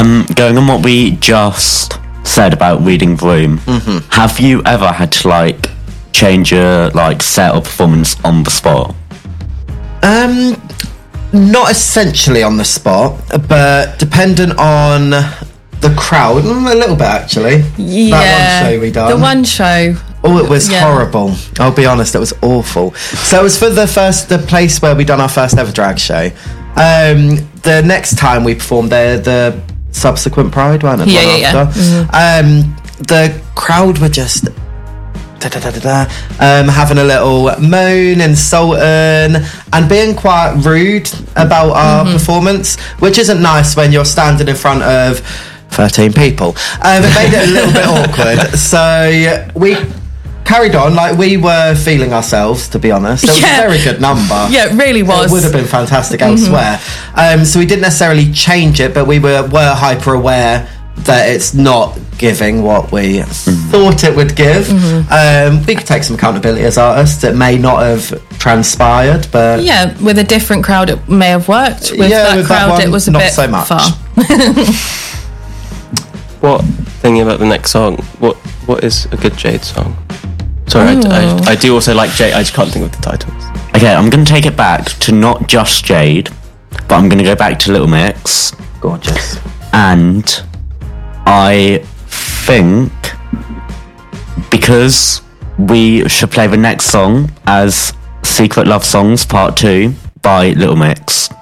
Going on what we just said about reading the room, have you ever had to like change your like set or performance on the spot? Not essentially on the spot, but dependent on the crowd, a little bit actually. Yeah, that one show we done. The one show. Oh, it was horrible. I'll be honest, it was awful. So it was for the place where we done our first ever drag show. The next time we performed there, the subsequent Pride, wasn't it? Yeah. The crowd were just having a little moan, insulting, and being quite rude about our performance, which isn't nice when you're standing in front of 13 people. It made it a little bit awkward. So we carried on like we were feeling ourselves, to be honest. It was a very good number. Yeah, it really was. It would have been fantastic elsewhere. So we didn't necessarily change it, but we were hyper aware that it's not giving what we thought it would give. We could take some accountability as artists. It may not have transpired, but yeah, with a different crowd it may have worked. With that crowd one, it was a not bit so much. far. What, thinking about the next song, what is a good Jade song? Sorry, I do also like Jade, I just can't think of the titles. Okay, I'm going to take it back to not just Jade, but I'm going to go back to Little Mix. gorgeous. And I think because we should play the next song as Secret Love Songs Part 2 by Little Mix.